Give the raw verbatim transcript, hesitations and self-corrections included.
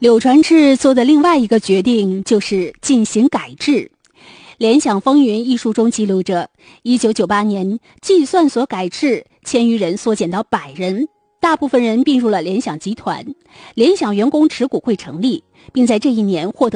柳传志做的另外一个决定就是进行改制。联想风云一书中记录着，一九九八年计算所改制，千余人缩减到百人，大部分人并入了联想集团，联想员工持股会成立，并在这一年获得